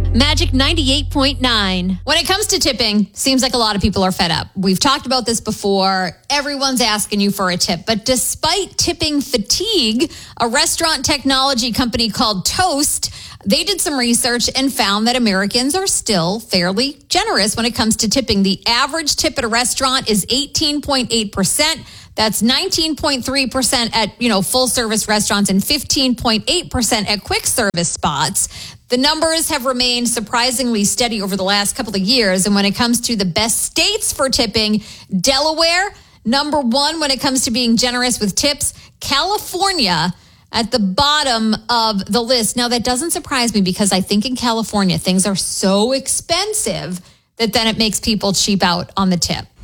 Magic 98.9. When it comes to tipping, seems like a lot of people are fed up. We've talked about this before. Everyone's asking you for a tip. But despite tipping fatigue, a restaurant technology company called Toast, they did some research and found that Americans are still fairly generous when it comes to tipping. The average tip at a restaurant is 18.8%. That's 19.3% at, full service restaurants and 15.8% at quick service spots. The numbers have remained surprisingly steady over the last couple of years. And when it comes to the best states for tipping, Delaware, number one when it comes to being generous with tips, California at the bottom of the list. Now, that doesn't surprise me because I think in California, things are so expensive that then it makes people cheap out on the tip.